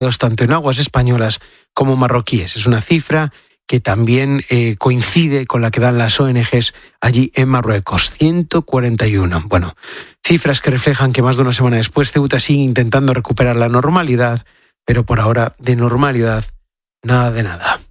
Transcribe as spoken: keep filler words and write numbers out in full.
tanto en aguas españolas como marroquíes. Es una cifra que también eh, coincide con la que dan las O N Ges allí en Marruecos, ciento cuarenta y uno. Bueno, cifras que reflejan que más de una semana después Ceuta sigue intentando recuperar la normalidad, pero por ahora de normalidad nada de nada.